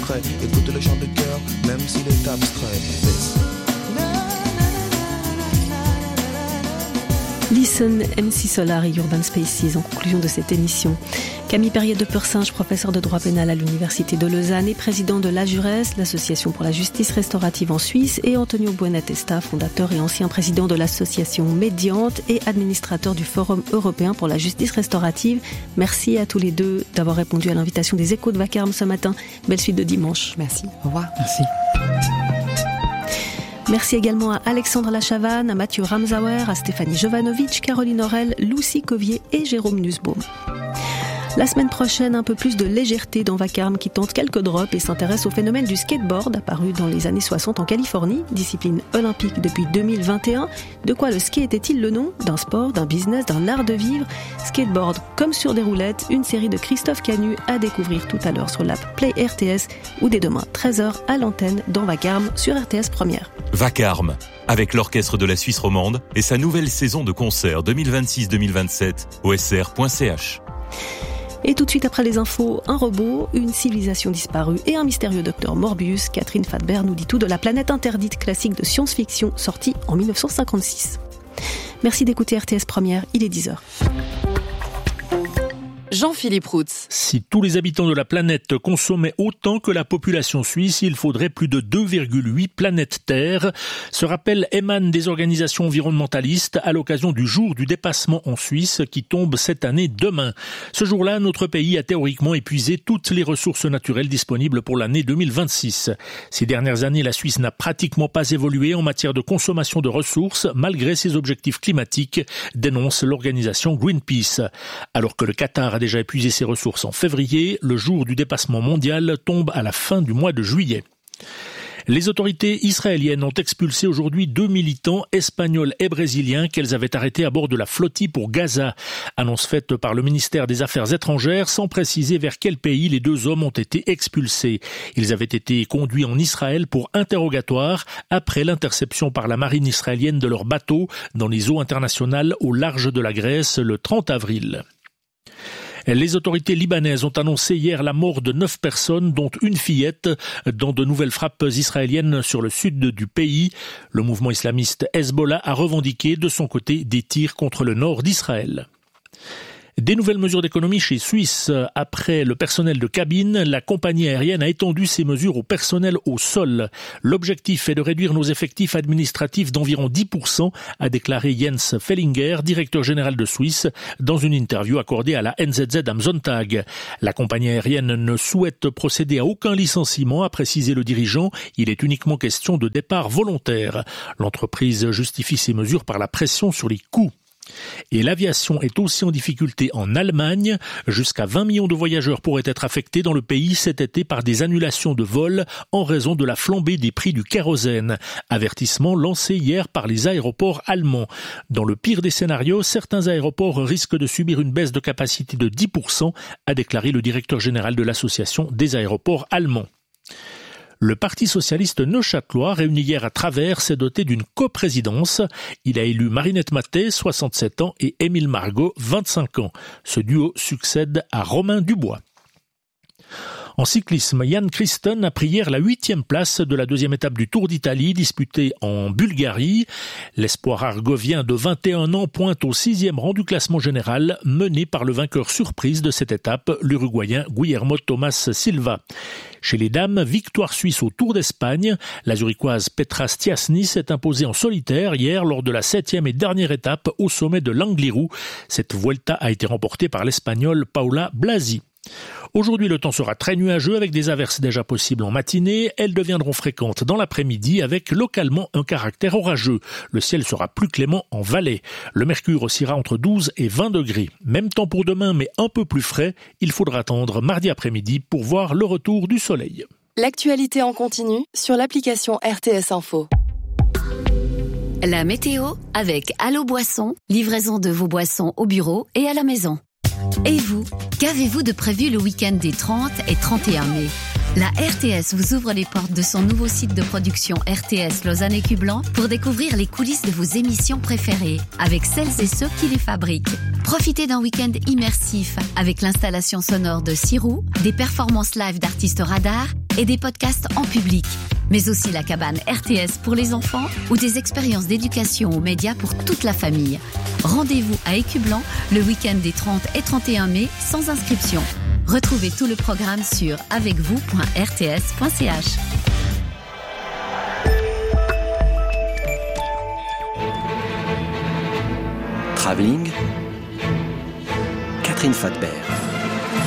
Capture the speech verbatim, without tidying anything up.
discret. Écoute le chant de cœur, même s'il est abstrait. Listen. Listen, M C Solar et Urban Spaces en conclusion de cette émission. Camille Perrier de Persinge, professeur de droit pénal à l'Université de Lausanne et président de l'Ajures, l'association pour la justice restaurative en Suisse, et Antonio Buenatesta, fondateur et ancien président de l'association Médiante et administrateur du Forum européen pour la justice restaurative. Merci à tous les deux d'avoir répondu à l'invitation des Échos de Vacarme ce matin. Belle suite de dimanche. Merci. Au revoir. Merci. Merci également à Alexandre Lachavanne, à Mathieu Ramsauer, à Stéphanie Jovanovic, Caroline Aurel, Lucie Covier et Jérôme Nussbaum. La semaine prochaine, un peu plus de légèreté dans Vacarme qui tente quelques drops et s'intéresse au phénomène du skateboard apparu dans les années soixante en Californie, discipline olympique depuis deux mille vingt et un. De quoi le ski était-il le nom ? D'un sport, d'un business, d'un art de vivre ? Skateboard comme sur des roulettes, une série de Christophe Canu à découvrir tout à l'heure sur l'app Play R T S ou dès demain treize heures à l'antenne dans Vacarme sur R T S Première. Vacarme, avec l'Orchestre de la Suisse romande et sa nouvelle saison de concerts deux mille vingt-six deux mille vingt-sept, O S R point C H. Et tout de suite après les infos, un robot, une civilisation disparue et un mystérieux docteur Morbius. Catherine Fadbert nous dit tout de La planète interdite, classique de science-fiction sortie en dix-neuf cent cinquante-six. Merci d'écouter R T S Première, il est dix heures. Jean-Philippe Routz. Si tous les habitants de la planète consommaient autant que la population suisse, il faudrait plus de deux virgule huit planètes Terre. Ce rappel émane des organisations environnementalistes à l'occasion du jour du dépassement en Suisse qui tombe cette année demain. Ce jour-là, notre pays a théoriquement épuisé toutes les ressources naturelles disponibles pour l'année deux mille vingt-six. Ces dernières années, la Suisse n'a pratiquement pas évolué en matière de consommation de ressources malgré ses objectifs climatiques, dénonce l'organisation Greenpeace. Alors que le Qatar a déjà épuisé ses ressources en février, le jour du dépassement mondial tombe à la fin du mois de juillet. Les autorités israéliennes ont expulsé aujourd'hui deux militants espagnols et brésiliens qu'elles avaient arrêtés à bord de la flottille pour Gaza. Annonce faite par le ministère des Affaires étrangères sans préciser vers quel pays les deux hommes ont été expulsés. Ils avaient été conduits en Israël pour interrogatoire après l'interception par la marine israélienne de leur bateau dans les eaux internationales au large de la Grèce le trente avril. Les autorités libanaises ont annoncé hier la mort de neuf personnes, dont une fillette, dans de nouvelles frappes israéliennes sur le sud du pays. Le mouvement islamiste Hezbollah a revendiqué de son côté des tirs contre le nord d'Israël. Des nouvelles mesures d'économie chez Suisse. Après le personnel de cabine, la compagnie aérienne a étendu ses mesures au personnel au sol. L'objectif est de réduire nos effectifs administratifs d'environ dix pour cent, a déclaré Jens Fellinger, directeur général de Suisse, dans une interview accordée à la N Z Z am Sonntag. La compagnie aérienne ne souhaite procéder à aucun licenciement, a précisé le dirigeant. Il est uniquement question de départ volontaire. L'entreprise justifie ces mesures par la pression sur les coûts. Et l'aviation est aussi en difficulté en Allemagne. Jusqu'à vingt millions de voyageurs pourraient être affectés dans le pays cet été par des annulations de vols en raison de la flambée des prix du kérosène. Avertissement lancé hier par les aéroports allemands. Dans le pire des scénarios, certains aéroports risquent de subir une baisse de capacité de dix pour cent, a déclaré le directeur général de l'association des aéroports allemands. Le Parti socialiste neuchâtelois, réuni hier à Travers, s'est doté d'une coprésidence. Il a élu Marinette Mathé, soixante-sept ans, et Émile Margot, vingt-cinq ans. Ce duo succède à Romain Dubois. En cyclisme, Jan Kristen a pris hier la huitième place de la deuxième étape du Tour d'Italie disputée en Bulgarie. L'espoir argovien de vingt et un ans pointe au sixième rang du classement général, mené par le vainqueur surprise de cette étape, l'Uruguayen Guillermo Tomás Silva. Chez les dames, victoire suisse au Tour d'Espagne. La zurichoise Petra Stiasny s'est imposée en solitaire hier lors de la septième et dernière étape au sommet de l'Angliru. Cette Vuelta a été remportée par l'Espagnole Paula Blasi. Aujourd'hui, le temps sera très nuageux avec des averses déjà possibles en matinée. Elles deviendront fréquentes dans l'après-midi avec localement un caractère orageux. Le ciel sera plus clément en Valais. Le mercure oscillera entre douze et vingt degrés. Même temps pour demain, mais un peu plus frais. Il faudra attendre mardi après-midi pour voir le retour du soleil. L'actualité en continu sur l'application R T S Info. La météo avec Allo Boisson, livraison de vos boissons au bureau et à la maison. Et vous, qu'avez-vous de prévu le week-end des trente et trente et un mai ? La R T S vous ouvre les portes de son nouveau site de production R T S Lausanne-Écu-Blanc pour découvrir les coulisses de vos émissions préférées avec celles et ceux qui les fabriquent. Profitez d'un week-end immersif avec l'installation sonore de Sirou, des performances live d'artistes radars et des podcasts en public, mais aussi la cabane R T S pour les enfants ou des expériences d'éducation aux médias pour toute la famille. Rendez-vous à Écublanc le week-end des trente et trente et un mai sans inscription. Retrouvez tout le programme sur avec vous point r t s point c h. Travelling, Catherine Fadbert.